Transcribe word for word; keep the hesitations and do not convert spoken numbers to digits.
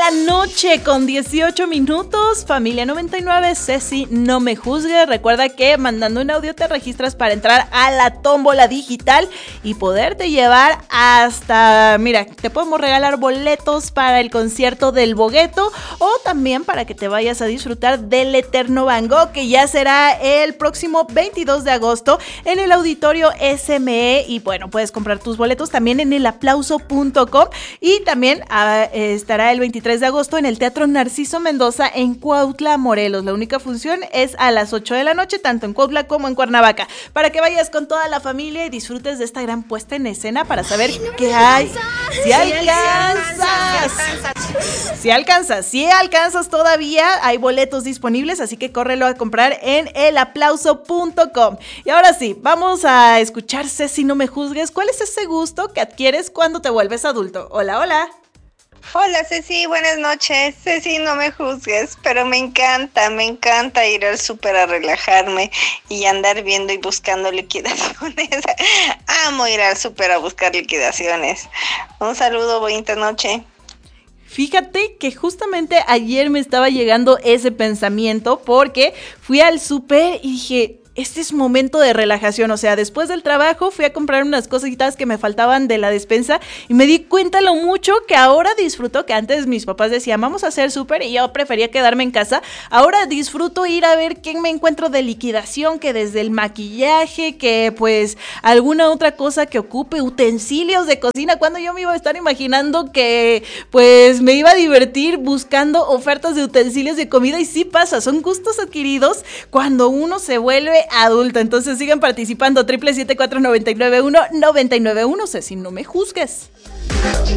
la noche con dieciocho minutos. Familia noventa y nueve, Ceci, no me juzgues. Recuerda que mandando un audio te registras para entrar a la tómbola digital y poderte llevar hasta, mira, te podemos regalar boletos para el concierto del Bogueto o también para que te vayas a disfrutar del Eterno Van Gogh, que ya será el próximo veintidós de agosto en el Auditorio S M E. Y bueno, puedes comprar tus boletos también en el aplauso punto com y también uh, estará el veintitrés de agosto en el Teatro Narciso Mendoza en Cuautla, Morelos. La única función es a las ocho de la noche, tanto en Cuautla como en Cuernavaca, para que vayas con toda la familia y disfrutes de esta gran puesta en escena para saber Ay, no qué hay. Si alcanzas, si alcanzas, si alcanzas todavía, hay boletos disponibles, así que córrelo a comprar en el aplauso punto com. Y ahora sí, vamos a escuchar Ceci, no me juzgues. ¿Cuál es ese gusto que adquieres cuando te vuelves adulto? Hola, hola. Hola Ceci, buenas noches. Ceci, no me juzgues, pero me encanta, me encanta ir al súper a relajarme y andar viendo y buscando liquidaciones. Amo ir al súper a buscar liquidaciones. Un saludo, bonita noche. Fíjate que justamente ayer me estaba llegando ese pensamiento porque fui al súper y dije, este es momento de relajación, o sea, después del trabajo fui a comprar unas cositas que me faltaban de la despensa y me di cuenta lo mucho que ahora disfruto, que antes mis papás decían, vamos a hacer súper y yo prefería quedarme en casa, ahora disfruto ir a ver qué me encuentro de liquidación, que desde el maquillaje, que pues alguna otra cosa que ocupe, utensilios de cocina, cuando yo me iba a estar imaginando que pues me iba a divertir buscando ofertas de utensilios de comida y sí pasa, son gustos adquiridos cuando uno se vuelve adulta. Entonces sigan participando, triple siete cuatro nueve nueve uno nueve nueve uno, Ceci, no me juzgues.